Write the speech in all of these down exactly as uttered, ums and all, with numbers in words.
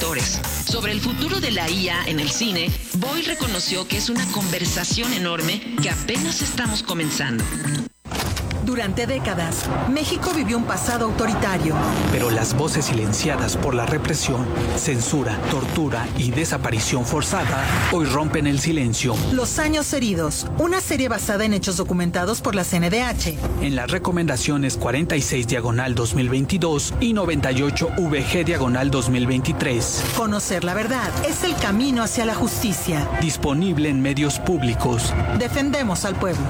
actores. Sobre el futuro de la I A en el cine, Boyle reconoció que es una conversación enorme que apenas estamos comenzando. Durante décadas, México vivió un pasado autoritario. Pero las voces silenciadas por la represión, censura, tortura y desaparición forzada hoy rompen el silencio. Los años heridos, una serie basada en hechos documentados por la C N D H. En las recomendaciones cuarenta y seis diagonal dos mil veintidós y noventa y ocho V G diagonal dos mil veintitrés. Conocer la verdad es el camino hacia la justicia. Disponible en medios públicos. Defendemos al pueblo.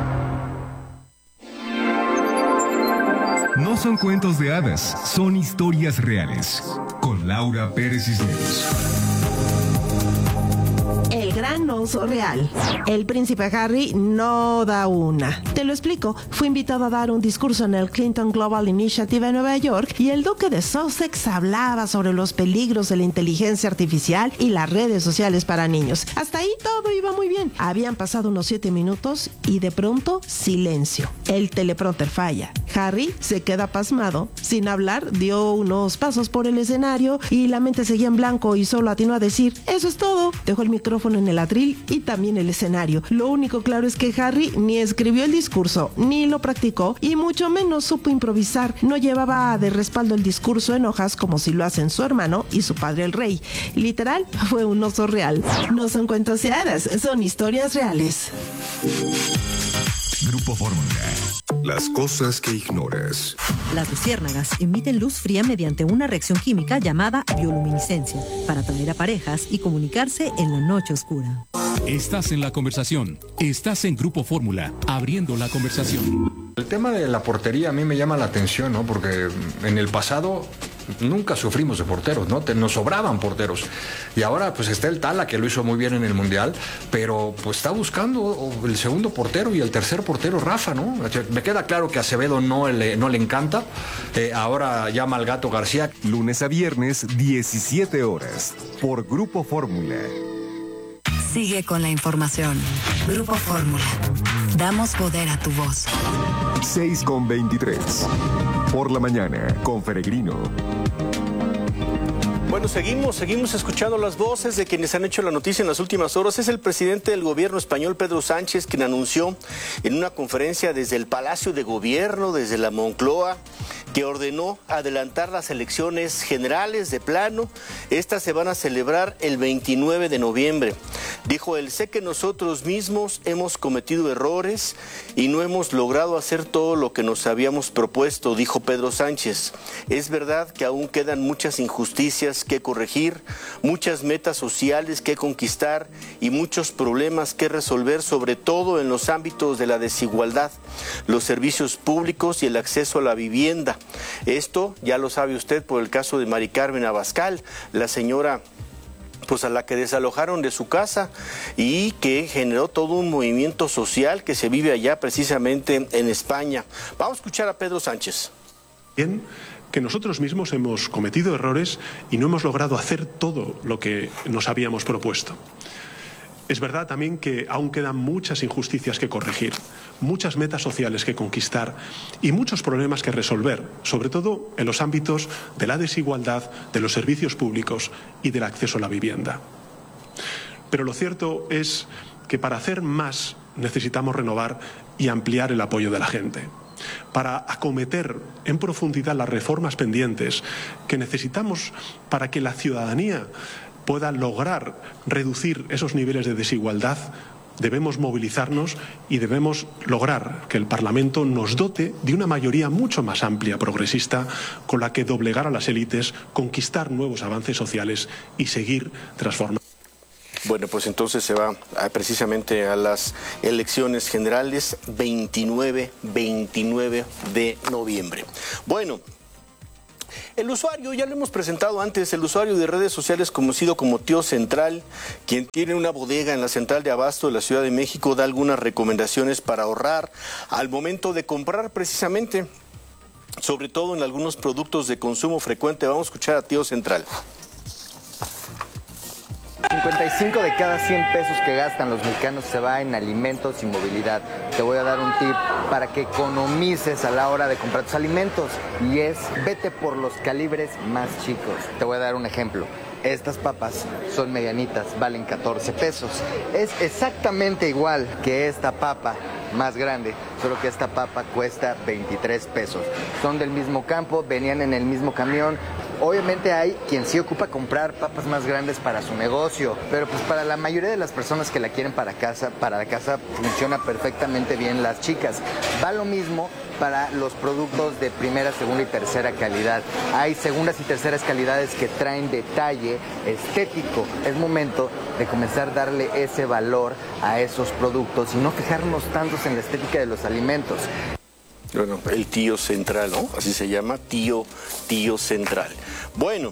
No son cuentos de hadas, son historias reales. Con Laura Pérez Cisneros. El gran oso real. El príncipe Harry no da una. Te lo explico. Fue invitado a dar un discurso en el Clinton Global Initiative en Nueva York y el duque de Sussex hablaba sobre los peligros de la inteligencia artificial y las redes sociales para niños. Hasta ahí todo iba muy bien. Habían pasado unos siete minutos y de pronto silencio. El teleprompter falla. Harry se queda pasmado. Sin hablar, dio unos pasos por el escenario y la mente seguía en blanco y solo atinó a decir: eso es todo. Dejó el micrófono en el atril y también el escenario. Lo único claro es que Harry ni escribió el discurso, ni lo practicó, y mucho menos supo improvisar. No llevaba de respaldo el discurso en hojas como si lo hacen su hermano y su padre el rey. Literal, fue un oso real. No son cuentos de hadas, son historias reales. Grupo Fórmula. Las cosas que ignoras. Las luciérnagas emiten luz fría mediante una reacción química llamada bioluminiscencia para atraer a parejas y comunicarse en la noche oscura. Estás en la conversación. Estás en Grupo Fórmula, abriendo la conversación. El tema de la portería a mí me llama la atención, ¿no? Porque en el pasado nunca sufrimos de porteros, ¿no? Nos sobraban porteros. Y ahora pues está el Tala, que lo hizo muy bien en el Mundial, pero pues está buscando el segundo portero y el tercer portero, Rafa, ¿no? Me queda claro que a Acevedo no le, no le encanta. Eh, ahora llama al Gato García. Lunes a viernes, diecisiete horas, por Grupo Fórmula. Sigue con la información. Grupo Fórmula. Damos poder a tu voz. seis con veintitrés. Por la mañana, con Peregrino. Bueno, seguimos, seguimos escuchando las voces de quienes han hecho la noticia en las últimas horas. Es el presidente del gobierno español, Pedro Sánchez, quien anunció en una conferencia desde el Palacio de Gobierno, desde la Moncloa, que ordenó adelantar las elecciones generales de plano. Estas se van a celebrar el veintinueve de noviembre. Dijo él: sé que nosotros mismos hemos cometido errores y no hemos logrado hacer todo lo que nos habíamos propuesto, dijo Pedro Sánchez. Es verdad que aún quedan muchas injusticias que corregir, muchas metas sociales que conquistar y muchos problemas que resolver, sobre todo en los ámbitos de la desigualdad, los servicios públicos y el acceso a la vivienda. Esto ya lo sabe usted por el caso de Mari Carmen Abascal, la señora pues a la que desalojaron de su casa y que generó todo un movimiento social que se vive allá precisamente en España. Vamos a escuchar a Pedro Sánchez. Bien, que nosotros mismos hemos cometido errores y no hemos logrado hacer todo lo que nos habíamos propuesto. Es verdad también que aún quedan muchas injusticias que corregir, muchas metas sociales que conquistar y muchos problemas que resolver, sobre todo en los ámbitos de la desigualdad, de los servicios públicos y del acceso a la vivienda. Pero lo cierto es que para hacer más necesitamos renovar y ampliar el apoyo de la gente, para acometer en profundidad las reformas pendientes que necesitamos para que la ciudadanía pueda lograr reducir esos niveles de desigualdad. Debemos movilizarnos y debemos lograr que el Parlamento nos dote de una mayoría mucho más amplia, progresista, con la que doblegar a las élites, conquistar nuevos avances sociales y seguir transformando. Bueno, pues entonces se va a, precisamente a las elecciones generales veintinueve de noviembre. Bueno, el usuario, ya lo hemos presentado antes, el usuario de redes sociales conocido como Tío Central, quien tiene una bodega en la central de abasto de la Ciudad de México, da algunas recomendaciones para ahorrar al momento de comprar precisamente, sobre todo en algunos productos de consumo frecuente. Vamos a escuchar a Tío Central. cincuenta y cinco de cada cien pesos que gastan los mexicanos se va en alimentos y movilidad. Te voy a dar un tip para que economices a la hora de comprar tus alimentos y es: vete por los calibres más chicos. Te voy a dar un ejemplo. Estas papas son medianitas, valen catorce pesos. Es exactamente igual que esta papa más grande, solo que esta papa cuesta veintitrés pesos. Son del mismo campo, venían en el mismo camión. Obviamente hay quien sí ocupa comprar papas más grandes para su negocio, pero pues para la mayoría de las personas que la quieren para casa, para la casa funciona perfectamente bien las chicas. Va lo mismo para los productos de primera, segunda y tercera calidad. Hay segundas y terceras calidades que traen detalle estético. Es momento de comenzar a darle ese valor a esos productos y no fijarnos tanto en la estética de los alimentos. Bueno, el tío central, ¿no? Así se llama, tío, tío central. Bueno,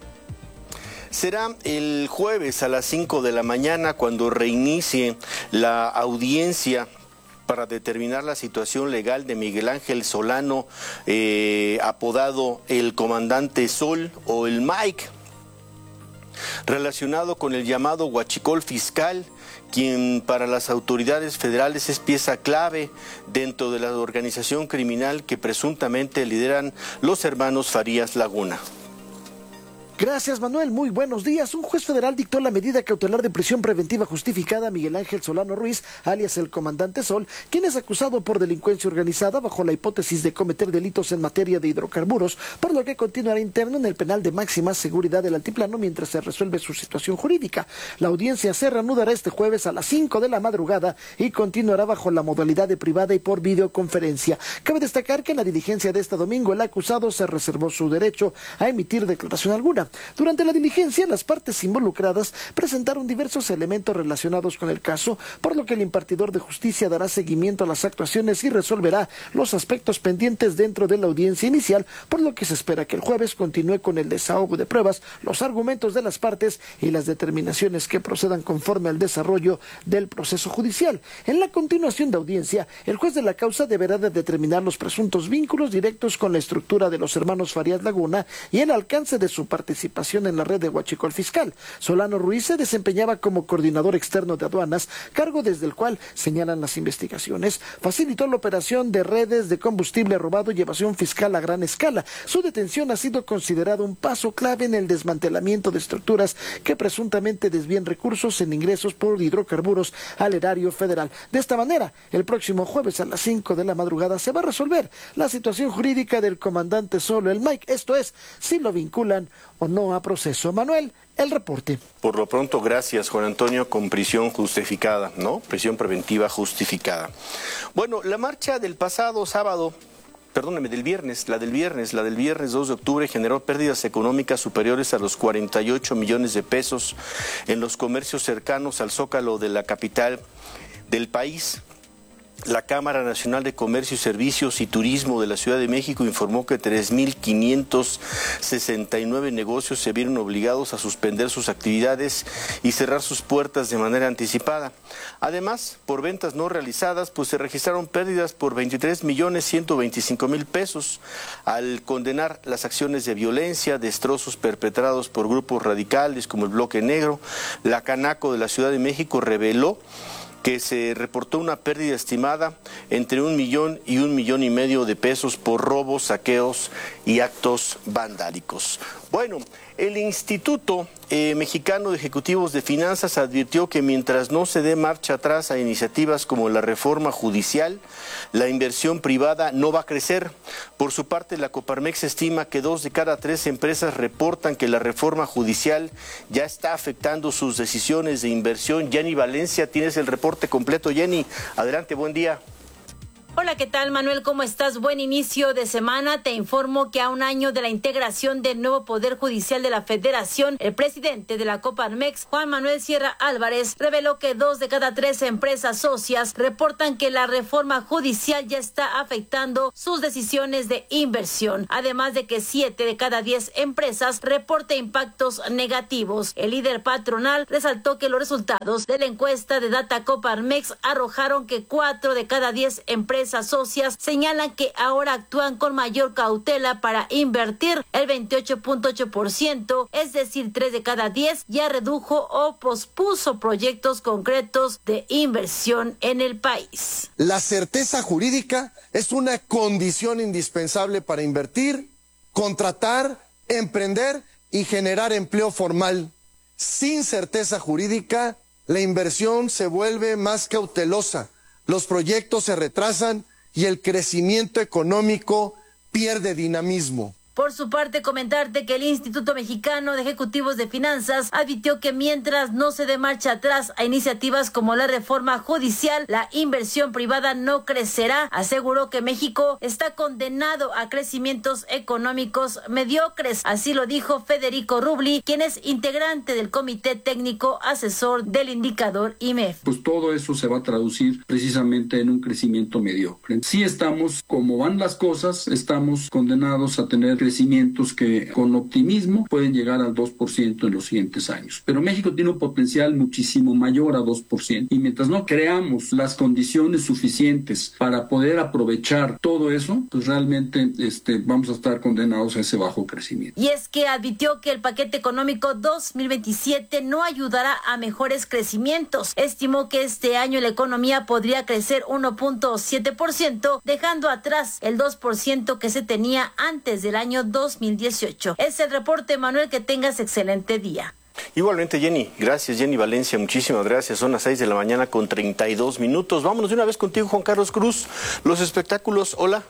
será el jueves a las cinco de la mañana cuando reinicie la audiencia para determinar la situación legal de Miguel Ángel Solano, eh, apodado el Comandante Sol o el Mike, relacionado con el llamado huachicol fiscal, quien para las autoridades federales es pieza clave dentro de la organización criminal que presuntamente lideran los hermanos Farías Laguna. Gracias, Manuel. Muy buenos días. Un juez federal dictó la medida cautelar de prisión preventiva justificada a Miguel Ángel Solano Ruiz, alias el Comandante Sol, quien es acusado por delincuencia organizada bajo la hipótesis de cometer delitos en materia de hidrocarburos, por lo que continuará interno en el penal de máxima seguridad del Altiplano mientras se resuelve su situación jurídica. La audiencia se reanudará este jueves a las cinco de la madrugada y continuará bajo la modalidad de privada y por videoconferencia. Cabe destacar que en la diligencia de este domingo el acusado se reservó su derecho a emitir declaración alguna. Durante la diligencia, las partes involucradas presentaron diversos elementos relacionados con el caso, por lo que el impartidor de justicia dará seguimiento a las actuaciones y resolverá los aspectos pendientes dentro de la audiencia inicial, por lo que se espera que el jueves continúe con el desahogo de pruebas, los argumentos de las partes y las determinaciones que procedan conforme al desarrollo del proceso judicial. En la continuación de audiencia, el juez de la causa deberá de determinar los presuntos vínculos directos con la estructura de los hermanos Farías Laguna y el alcance de su participación participación en la red de huachicol fiscal. Solano Ruiz se desempeñaba como coordinador externo de aduanas, cargo desde el cual, señalan las investigaciones, facilitó la operación de redes de combustible robado y evasión fiscal a gran escala. Su detención ha sido considerada un paso clave en el desmantelamiento de estructuras que presuntamente desvían recursos en ingresos por hidrocarburos al erario federal. De esta manera, el próximo jueves a las cinco de la madrugada se va a resolver la situación jurídica del Comandante Sol, el Mike, esto es, si lo vinculan o no a proceso. Manuel, el reporte. Por lo pronto, gracias, Juan Antonio, con prisión justificada, ¿no? Prisión preventiva justificada. Bueno, la marcha del pasado sábado, perdóneme, del viernes, la del viernes, la del viernes dos de octubre generó pérdidas económicas superiores a los cuarenta y ocho millones de pesos en los comercios cercanos al Zócalo de la capital del país. La Cámara Nacional de Comercio y Servicios y Turismo de la Ciudad de México informó que tres mil quinientos sesenta y nueve negocios se vieron obligados a suspender sus actividades y cerrar sus puertas de manera anticipada. Además, por ventas no realizadas, pues se registraron pérdidas por veintitrés millones ciento veinticinco mil pesos. Al condenar las acciones de violencia, destrozos perpetrados por grupos radicales como el Bloque Negro, la Canaco de la Ciudad de México reveló que se reportó una pérdida estimada entre un millón y un millón y medio de pesos por robos, saqueos y actos vandálicos. Bueno, el Instituto eh, Mexicano de Ejecutivos de Finanzas advirtió que mientras no se dé marcha atrás a iniciativas como la reforma judicial, la inversión privada no va a crecer. Por su parte, la Coparmex estima que dos de cada tres empresas reportan que la reforma judicial ya está afectando sus decisiones de inversión. Jenny Valencia, tienes el reporte completo. Jenny, adelante, buen día. Hola, ¿qué tal, Manuel? ¿Cómo estás? Buen inicio de semana. Te informo que a un año de la integración del nuevo Poder Judicial de la Federación, el presidente de la Coparmex, Juan Manuel Sierra Álvarez, reveló que dos de cada tres empresas socias reportan que la reforma judicial ya está afectando sus decisiones de inversión, además de que siete de cada diez empresas reporta impactos negativos. El líder patronal resaltó que los resultados de la encuesta de Data Coparmex arrojaron que cuatro de cada diez empresas socias señalan que ahora actúan con mayor cautela para invertir. El veintiocho punto ocho por ciento, es decir, tres de cada diez, ya redujo o pospuso proyectos concretos de inversión en el país. La certeza jurídica es una condición indispensable para invertir, contratar, emprender y generar empleo formal. Sin certeza jurídica, la inversión se vuelve más cautelosa, los proyectos se retrasan y el crecimiento económico pierde dinamismo. Por su parte, comentarte que el Instituto Mexicano de Ejecutivos de Finanzas advirtió que mientras no se dé marcha atrás a iniciativas como la reforma judicial, la inversión privada no crecerá. Aseguró que México está condenado a crecimientos económicos mediocres. Así lo dijo Federico Rubli, quien es integrante del Comité Técnico Asesor del Indicador I M E F. Pues todo eso se va a traducir precisamente en un crecimiento mediocre. Si estamos, como van las cosas, estamos condenados a tener crecimientos que con optimismo pueden llegar al dos por ciento en los siguientes años. Pero México tiene un potencial muchísimo mayor a dos por ciento y mientras no creamos las condiciones suficientes para poder aprovechar todo eso, pues realmente este, vamos a estar condenados a ese bajo crecimiento. Y es que advirtió que el paquete económico dos mil veintisiete no ayudará a mejores crecimientos. Estimó que este año la economía podría crecer uno punto siete por ciento, dejando atrás el dos por ciento que se tenía antes del año dos mil dieciocho. Es el reporte, Manuel, que tengas excelente día. Igualmente, Jenny. Gracias, Jenny Valencia. Muchísimas gracias. Son las seis de la mañana con treinta y dos minutos. Vámonos de una vez contigo, Juan Carlos Cruz. Los espectáculos. Hola.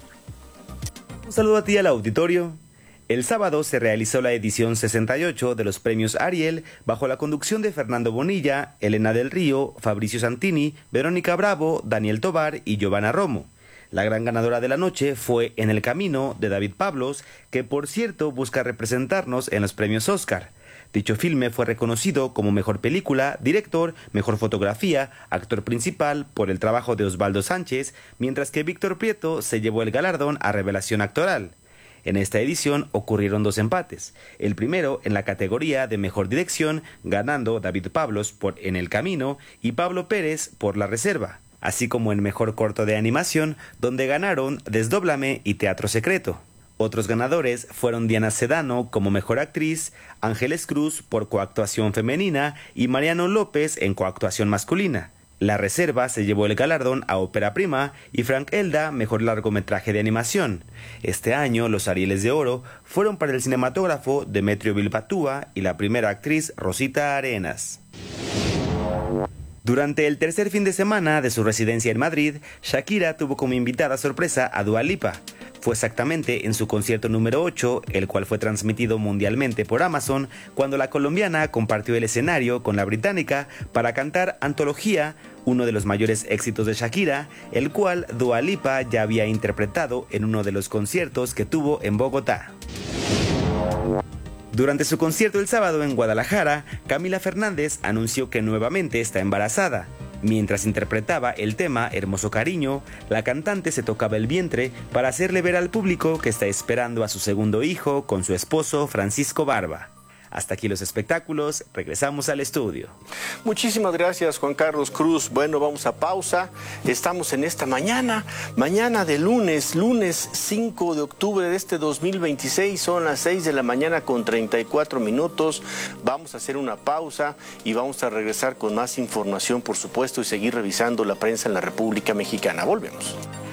Un saludo a ti al auditorio. El sábado se realizó la edición sesenta y ocho de los premios Ariel bajo la conducción de Fernando Bonilla, Elena del Río, Fabricio Santini, Verónica Bravo, Daniel Tovar y Giovanna Romo. La gran ganadora de la noche fue En el Camino, de David Pablos, que por cierto busca representarnos en los premios Oscar. Dicho filme fue reconocido como mejor película, director, mejor fotografía, actor principal por el trabajo de Osvaldo Sánchez, mientras que Víctor Prieto se llevó el galardón a revelación actoral. En esta edición ocurrieron dos empates, el primero en la categoría de mejor dirección, ganando David Pablos por En el Camino y Pablo Pérez por La Reserva, así como en mejor corto de animación, donde ganaron Desdóblame y Teatro Secreto. Otros ganadores fueron Diana Sedano como mejor actriz, Ángeles Cruz por coactuación femenina y Mariano López en coactuación masculina. La Reserva se llevó el galardón a ópera prima y Frank Elda mejor largometraje de animación. Este año los Arieles de Oro fueron para el cinematógrafo Demetrio Vilpatúa y la primera actriz Rosita Arenas. Durante el tercer fin de semana de su residencia en Madrid, Shakira tuvo como invitada sorpresa a Dua Lipa. Fue exactamente en su concierto número ocho, el cual fue transmitido mundialmente por Amazon, cuando la colombiana compartió el escenario con la británica para cantar Antología, uno de los mayores éxitos de Shakira, el cual Dua Lipa ya había interpretado en uno de los conciertos que tuvo en Bogotá. Durante su concierto el sábado en Guadalajara, Camila Fernández anunció que nuevamente está embarazada. Mientras interpretaba el tema Hermoso Cariño, la cantante se tocaba el vientre para hacerle ver al público que está esperando a su segundo hijo con su esposo Francisco Barba. Hasta aquí los espectáculos, regresamos al estudio. Muchísimas gracias, Juan Carlos Cruz. Bueno, vamos a pausa. Estamos en esta mañana, mañana de lunes, lunes cinco de octubre de este dos mil veintiséis. Son las seis de la mañana con treinta y cuatro minutos. Vamos a hacer una pausa y vamos a regresar con más información, por supuesto, y seguir revisando la prensa en la República Mexicana. Volvemos.